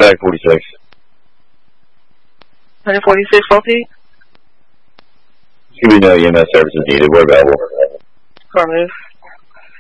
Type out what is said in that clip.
Bag 46. 146, faulty. Should be no EMS services needed. We're available. Car move.